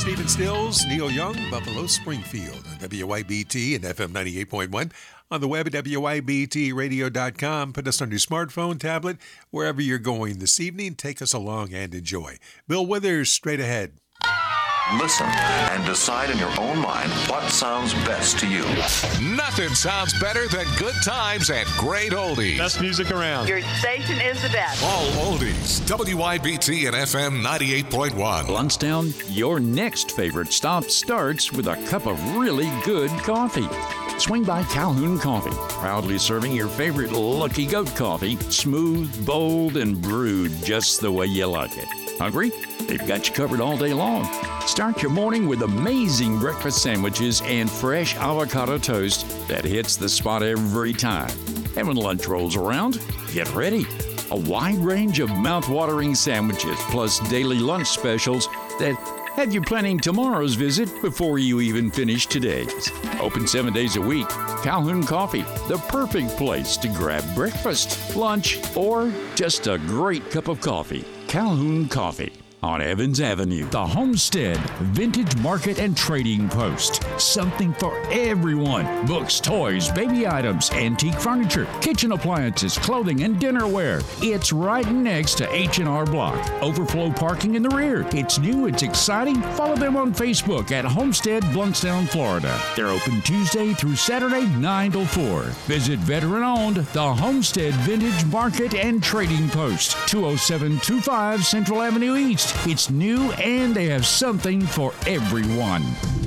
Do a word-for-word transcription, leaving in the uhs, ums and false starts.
Stephen Stills, Neil Young, Buffalo Springfield, on W Y B T and F M ninety-eight point one. On the web at W Y B T radio dot com. Put us on your smartphone, tablet, wherever you're going this evening. Take us along and enjoy. Bill Withers, straight ahead. Listen and decide in your own mind what sounds best to you. Nothing sounds better than good times and great oldies. Best music around. Your station is the best. All oldies. W Y B T and F M ninety-eight point one. Blountstown, your next favorite stop starts with a cup of really good coffee. Swing by Calhoun Coffee, proudly serving your favorite Lucky Goat coffee, smooth, bold, and brewed just the way you like it. Hungry? They've got you covered all day long. Start your morning with amazing breakfast sandwiches and fresh avocado toast that hits the spot every time. And when lunch rolls around, get ready. A wide range of mouth-watering sandwiches plus daily lunch specials that have you planning tomorrow's visit before you even finish today's. Open seven days a week. Calhoun Coffee, the perfect place to grab breakfast, lunch, or just a great cup of coffee. Calhoun Coffee on Evans Avenue. The Homestead Vintage Market and Trading Post. Something for everyone. Books, toys, baby items, antique furniture, kitchen appliances, clothing, and dinnerware. It's right next to H and R Block. Overflow parking in the rear. It's new, it's exciting. Follow them on Facebook at Homestead Blountstown, Florida. They're open Tuesday through Saturday, nine till four. Visit veteran-owned The Homestead Vintage Market and Trading Post, two oh seven two five Central Avenue East. It's new and they have something for everyone.